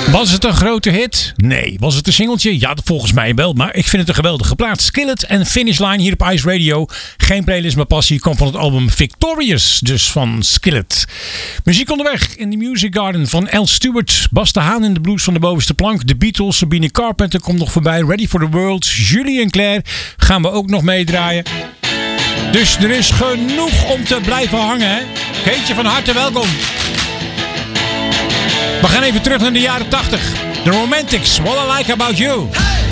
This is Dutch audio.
Was het een grote hit? Nee. Was het een singeltje? Ja, volgens mij wel. Maar ik vind het een geweldige plaat. Skillet en Finish Line hier op Ice Radio. Geen playlist, maar passie. Komt van het album Victorious. Dus van Skillet. Muziek onderweg in de Music Garden van Al Stewart. Bas de Haan in de blues van de bovenste plank. The Beatles, Sabine Carpenter komt nog voorbij. Ready for the World. Julie en Claire gaan we ook nog meedraaien. Dus er is genoeg om te blijven hangen. Hè? Keetje, van harte welkom. We gaan even terug naar de jaren 80. The Romantics, What I Like About You.